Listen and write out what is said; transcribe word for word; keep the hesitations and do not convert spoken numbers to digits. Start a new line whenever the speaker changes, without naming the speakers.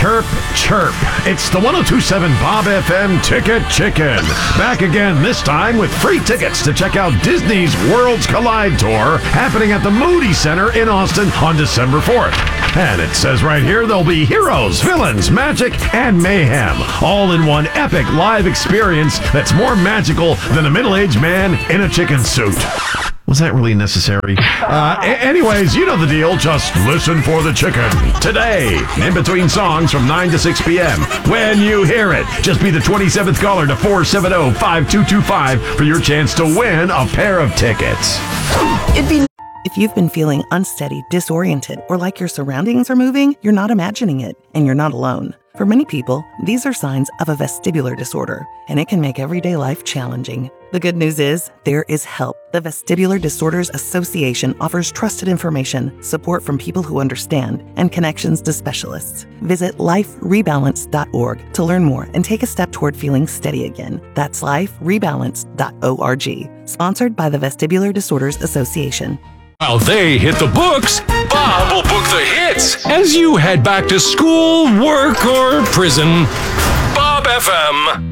Chirp, chirp. It's the one oh two point seven Bob F M Ticket Chicken. Back again, this time with free tickets to check out Disney's Worlds Collide Tour happening at the Moody Center in Austin on December fourth. And it says right here there'll be heroes, villains, magic, and mayhem, all in one epic live experience that's more magical than a middle-aged man in a chicken suit. Was that really necessary? Uh, a- anyways, you know the deal. Just listen for the chicken. Today, in between songs from nine to six p.m. When you hear it, just be the twenty-seventh caller to four seven zero, five two two five for your chance to win a pair of tickets.
It'd be... If you've been feeling unsteady, disoriented, or like your surroundings are moving, you're not imagining it, and you're not alone. For many people, these are signs of a vestibular disorder, and it can make everyday life challenging. The good news is, there is help. The Vestibular Disorders Association offers trusted information, support from people who understand, and connections to specialists. Visit life rebalance dot org to learn more and take a step toward feeling steady again. That's life rebalance dot org. Sponsored by the Vestibular Disorders Association.
While they hit the books, Bob will book the hits as you head back to school, work, or prison. Bob F M.